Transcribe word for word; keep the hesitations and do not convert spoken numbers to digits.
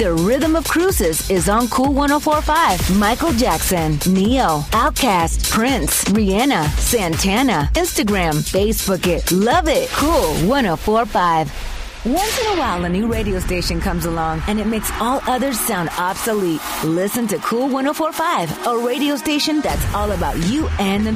The Rhythm of Cruises is on Cool one oh four point five. Michael Jackson, Neo, Outkast, Prince, Rihanna, Santana. Instagram, Facebook it. Love it. Cool one oh four point five. Once in a while, a new radio station comes along, and it makes all others sound obsolete. Listen to Cool one oh four point five, a radio station that's all about you and the